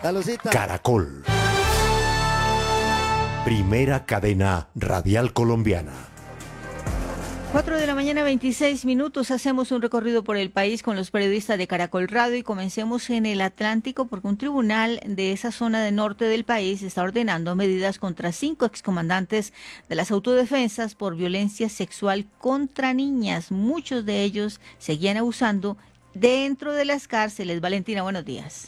Salucita. Caracol. Primera cadena radial colombiana. 4 de la mañana, 26 minutos. Hacemos un recorrido por el país con los periodistas de Caracol Radio y comencemos en el Atlántico porque un tribunal de esa zona del norte del país está ordenando medidas contra 5 excomandantes de las autodefensas por violencia sexual contra niñas. Muchos de ellos seguían abusando dentro de las cárceles. Valentina, buenos días.